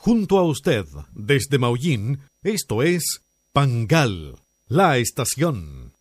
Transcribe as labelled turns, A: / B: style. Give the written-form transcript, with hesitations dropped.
A: junto a usted, desde Maullín, esto es Pangal, la estación.